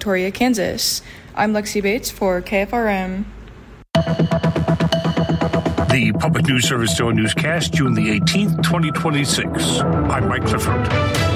Victoria, Kansas. I'm Lexi Bates for KFRM. The Public News Service Daily Newscast, June the 18th, 2026. I'm Mike Clifford.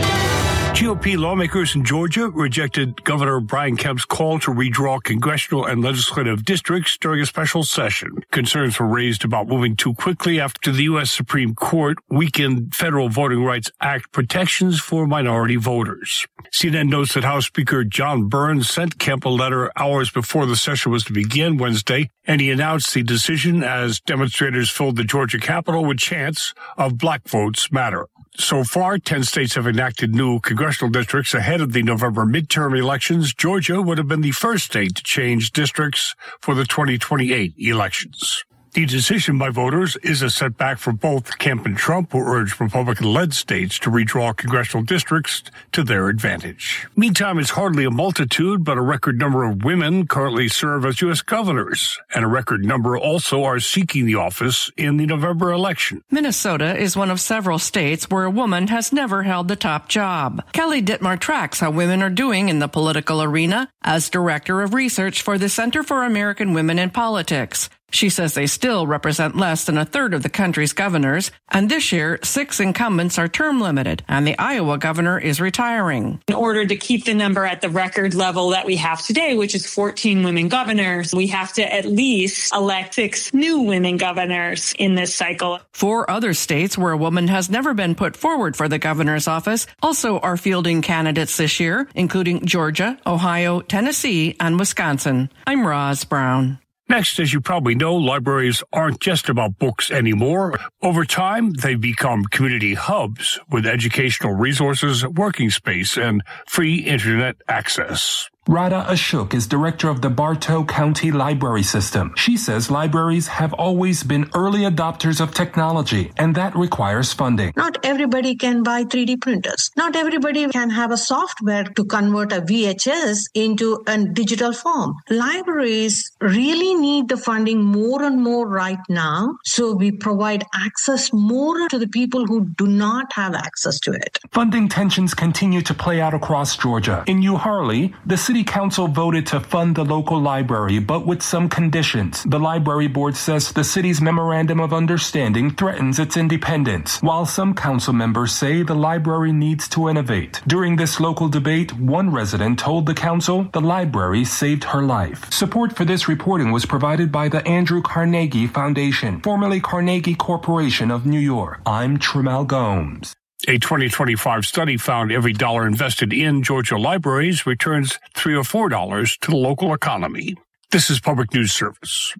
GOP lawmakers in Georgia rejected Governor Brian Kemp's call to redraw congressional and legislative districts during a special session. Concerns were raised about moving too quickly after the U.S. Supreme Court weakened Federal Voting Rights Act protections for minority voters. CNN notes that House Speaker John Burns sent Kemp a letter hours before the session was to begin Wednesday, and he announced the decision as demonstrators filled the Georgia Capitol with chants of Black Votes Matter. So far, 10 states have enacted new congressional districts ahead of the November midterm elections. Georgia would have been the first state to change districts for the 2028 elections. The decision by voters is a setback for both Kemp and Trump, who urged Republican-led states to redraw congressional districts to their advantage. Meantime, it's hardly a multitude, but a record number of women currently serve as U.S. governors, and a record number also are seeking the office in the November election. Minnesota is one of several states where a woman has never held the top job. Kelly Dittmar tracks how women are doing in the political arena as Director of Research for the Center for American Women in Politics. She says they still represent less than a third of the country's governors, and this year, 6 incumbents are term limited, and the Iowa governor is retiring. In order to keep the number at the record level that we have today, which is 14 women governors, we have to at least elect 6 new women governors in this cycle. 4 other states where a woman has never been put forward for the governor's office also are fielding candidates this year, including Georgia, Ohio, Tennessee, and Wisconsin. I'm Roz Brown. Next, as you probably know, libraries aren't just about books anymore. Over time, they've become community hubs with educational resources, working space, and free internet access. Radha Ashok is director of the Bartow County Library System. She says libraries have always been early adopters of technology, and that requires funding. Not everybody can buy 3D printers. Not everybody can have a software to convert a VHS into a digital form. Libraries really need the funding more and more right now, so we provide access more to the people who do not have access to it. Funding tensions continue to play out across Georgia. In New Harley, the City Council voted to fund the local library, but with some conditions. The library board says the city's memorandum of understanding threatens its independence, while some council members say the library needs to innovate. During this local debate, one resident told the council the library saved her life. Support for this reporting was provided by the Andrew Carnegie Foundation, formerly Carnegie Corporation of New York. I'm Tremel Gomes. A 2025 study found every dollar invested in Georgia libraries returns $3 or $4 to the local economy. This is Public News Service.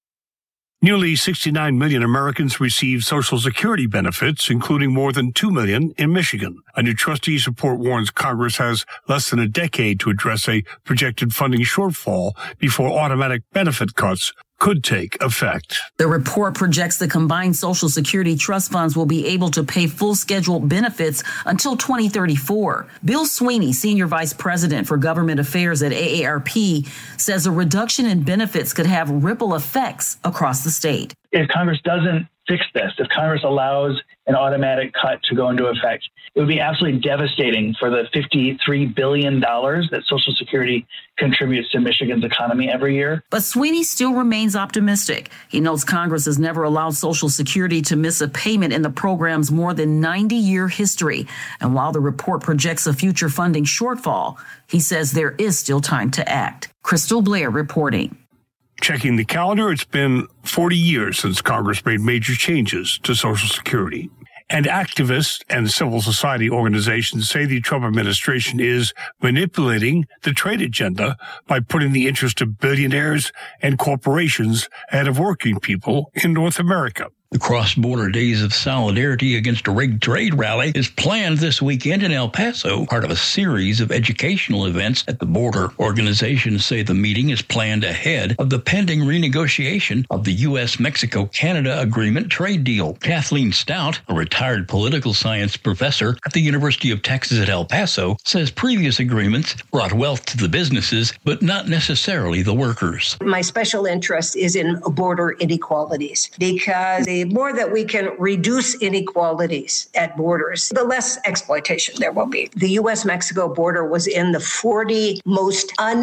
Nearly 69 million Americans receive Social Security benefits, including more than 2 million in Michigan. A new trustees report warns Congress has less than a decade to address a projected funding shortfall before automatic benefit cuts could take effect. The report projects the combined Social Security trust funds will be able to pay full scheduled benefits until 2034. Bill Sweeney, Senior Vice President for Government Affairs at AARP, says a reduction in benefits could have ripple effects across the state. If Congress doesn't fix this, if Congress allows an automatic cut to go into effect, it would be absolutely devastating for the $53 billion that Social Security contributes to Michigan's economy every year. But Sweeney still remains optimistic. He notes Congress has never allowed Social Security to miss a payment in the program's more than 90-year history. And while the report projects a future funding shortfall, he says there is still time to act. Crystal Blair reporting. Checking the calendar, it's been 40 years since Congress made major changes to Social Security. And activists and civil society organizations say the Trump administration is manipulating the trade agenda by putting the interest of billionaires and corporations ahead of working people in North America. The cross-border Days of Solidarity Against a Rigged Trade rally is planned this weekend in El Paso, part of a series of educational events at the border. Organizations say the meeting is planned ahead of the pending renegotiation of the U.S.-Mexico-Canada Agreement trade deal. Kathleen Stout, a retired political science professor at the University of Texas at El Paso, says previous agreements brought wealth to the businesses, but not necessarily the workers. My special interest is in border inequalities, because the more that we can reduce inequalities at borders, the less exploitation there will be. The U.S.-Mexico border was in the 40 most